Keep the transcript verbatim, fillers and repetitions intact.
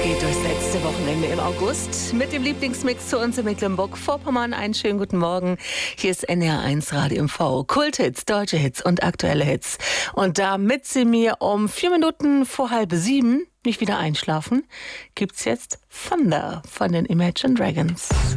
geht durchs letzte Wochenende im August mit dem Lieblingsmix zu uns in Mecklenburg-Vorpommern. Einen schönen guten Morgen. Hier ist N R eins Radio M V. Kulthits, deutsche Hits und aktuelle Hits. Und damit Sie mir um vier Minuten vor halb sieben nicht wieder einschlafen, gibt's jetzt Thunder von den Imagine Dragons.